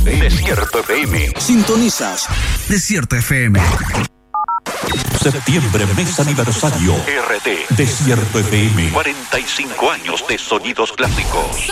Desierto FM. Sintonizas Desierto FM. Septiembre, mes aniversario. RT. Desierto FM. 45 años de sonidos clásicos.